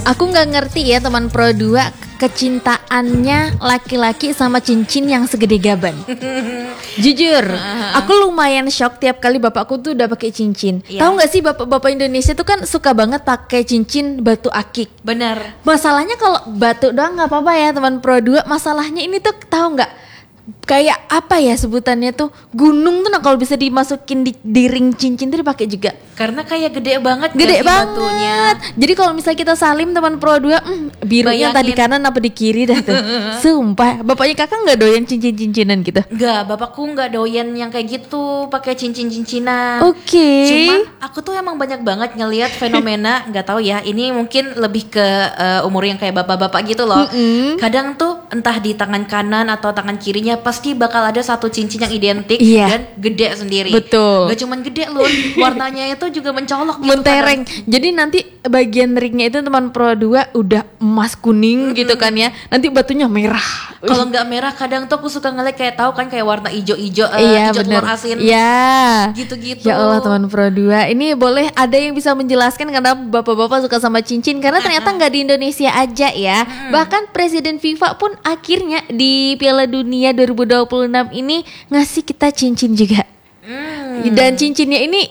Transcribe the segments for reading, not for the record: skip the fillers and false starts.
Aku nggak ngerti ya teman Pro 2 kecintaannya laki-laki sama cincin yang segede gaban. Jujur, aku lumayan shock tiap kali bapakku tuh udah pakai cincin. Tahu nggak sih bapak-bapak Indonesia tuh kan suka banget pakai cincin batu akik. Bener. Masalahnya kalau batu doang nggak apa-apa ya teman Pro 2. Masalahnya ini tuh tahu nggak? Kayak apa ya sebutannya tuh, gunung tuh, nah kalau bisa dimasukin di ring cincin tuh dipakai juga. Karena kayak gede banget, Gede banget batunya. Jadi kalau misalnya kita salim teman Pro 2, birunya entah di kanan apa di kiri dah tuh. Sumpah, bapaknya kakak nggak doyan cincin-cincinan gitu? Enggak, bapakku nggak doyan yang kayak gitu, pakai cincin-cincinan. Oke. Cuma aku tuh emang banyak banget ngelihat fenomena, nggak tahu ya, ini mungkin lebih ke umur yang kayak bapak-bapak gitu loh. Kadang tuh entah di tangan kanan atau tangan kirinya pasti bakal ada satu cincin yang identik dan gede sendiri. Betul. Gak cuman gede loh, warnanya itu juga mencolok gitu. Mentereng. Jadi nanti bagian ringnya itu teman Pro 2 udah emas kuning gitu kan ya. Nanti batunya merah. Kalau nggak merah kadang tuh aku suka ngeliat kayak tahu kan kayak warna ijo-ijo, iya, hijau bener. telur asin. Iya. Gitu-gitu. Ya Allah teman Pro 2, ini boleh ada yang bisa menjelaskan kenapa bapak-bapak suka sama cincin? Karena ternyata nggak di Indonesia aja ya. Bahkan Presiden FIFA pun akhirnya di Piala Dunia 2026 ini ngasih kita cincin juga. Dan cincinnya ini,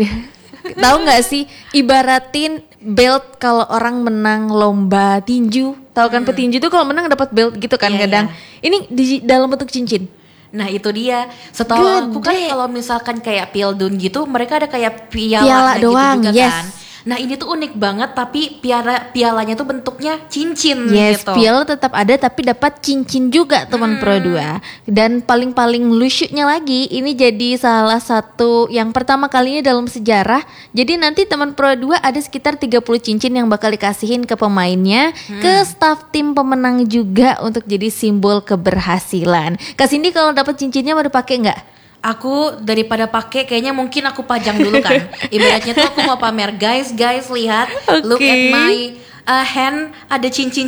tahu nggak sih? Ibaratin belt kalau orang menang lomba tinju. Tahu kan petinju tuh kalau menang dapat belt gitu kan kadang. Ini di dalam bentuk cincin. Nah itu dia. Setahu aku kan kalau misalkan kayak Pildun gitu, mereka ada kayak piala doang, gitu juga kan. Nah ini tuh unik banget, tapi pialanya tuh bentuknya cincin gitu. Piala tetap ada tapi dapat cincin juga teman Pro 2. Dan paling lucunya lagi, ini jadi salah satu yang pertama kalinya dalam sejarah. Jadi nanti teman Pro 2 ada sekitar 30 cincin yang bakal dikasihin ke pemainnya, ke staff tim pemenang juga untuk jadi simbol keberhasilan. Kak Cindy kalau dapat cincinnya mau dipakai nggak? Aku daripada pakai kayaknya mungkin aku pajang dulu kan. Ibaratnya tuh aku mau pamer, guys lihat, look at my hand, ada cincin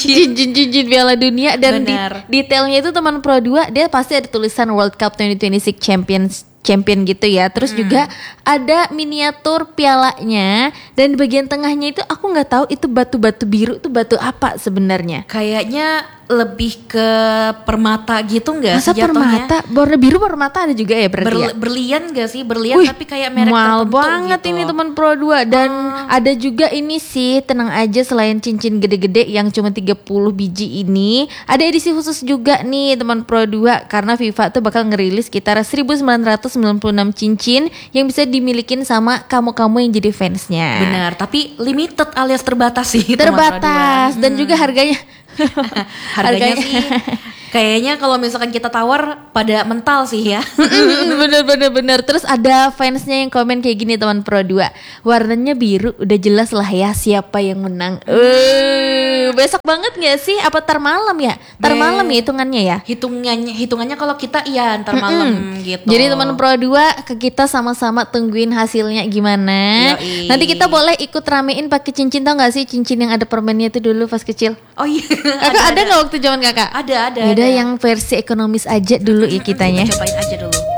Piala Dunia. Dan detailnya itu teman Pro 2 dia pasti ada tulisan World Cup 2026 champion gitu ya. Terus juga ada miniatur pialanya, dan di bagian tengahnya itu aku nggak tahu itu batu-batu biru itu batu apa sebenarnya. Kayaknya lebih ke permata gitu nggak sih Masa jatuhnya? permata? Warna biru permata ada juga ya berarti ya? Berlian gak sih? Berlian tapi kayak merek mahal tertentu banget gitu. Ini teman Pro 2. Dan ada juga ini sih, tenang aja, selain cincin gede-gede yang cuma 30 biji ini, ada edisi khusus juga nih teman Pro 2. Karena FIFA tuh bakal ngerilis sekitar 1996 cincin yang bisa dimilikin sama kamu-kamu yang jadi fansnya. Benar, tapi limited alias terbatas sih. Terbatas dan juga harganya harganya sih kayaknya kalau misalkan kita tawar pada mental sih ya. Bener. Terus ada fansnya yang komen kayak gini teman Pro 2, warnanya biru, udah jelas lah ya siapa yang menang. Besok banget gak sih? Apa tar malam ya? Tar malam ya hitungannya ya? Hitungannya kalau kita iya ntar malam gitu. Jadi teman Pro 2 ke kita sama-sama tungguin hasilnya gimana. Yoi. Nanti kita boleh ikut ramein pakai cincin, tau gak sih cincin yang ada permennya itu dulu pas kecil? Oh iya. Kakak ada gak waktu zaman kakak? Ada. Yaudah yang versi ekonomis aja dulu ya kitanya. Cobain aja dulu.